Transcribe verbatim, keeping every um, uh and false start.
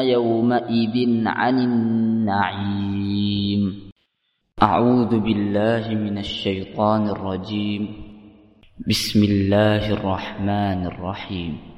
يومئذ عن النعيم. أعوذ بالله من الشيطان الرجيم. بسم الله الرحمن الرحيم.